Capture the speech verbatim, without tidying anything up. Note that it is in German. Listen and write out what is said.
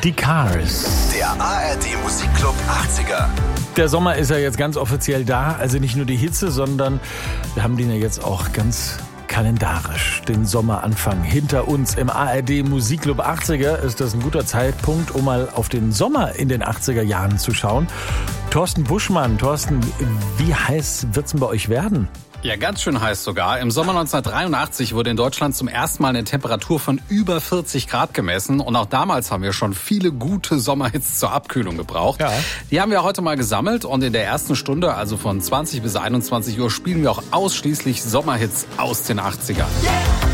Die Cars. Der A R D Musikclub achtziger. Der Sommer ist ja jetzt ganz offiziell da. Also nicht nur die Hitze, sondern wir haben den ja jetzt auch ganz kalendarisch, den Sommeranfang hinter uns. Im A R D Musikclub achtziger ist das ein guter Zeitpunkt, um mal auf den Sommer in den achtziger Jahren zu schauen. Thorsten Buschmann, Thorsten, wie heiß wird's denn bei euch werden? Ja, ganz schön heiß sogar. Im Sommer neunzehnhundertdreiundachtzig wurde in Deutschland zum ersten Mal eine Temperatur von über vierzig Grad gemessen. Und auch damals haben wir schon viele gute Sommerhits zur Abkühlung gebraucht. Ja. Die haben wir heute mal gesammelt. Und in der ersten Stunde, also von zwanzig bis einundzwanzig Uhr, spielen wir auch ausschließlich Sommerhits aus den achtzigern. Yeah.